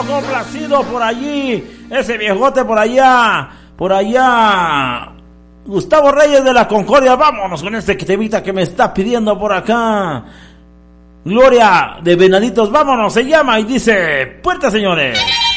complacido por allí, ese viejote por allá, Gustavo Reyes de la Concordia. Vámonos con este temita que me está pidiendo por acá Gloria de Venaditos. Vámonos, se llama y dice: Puerta, señores.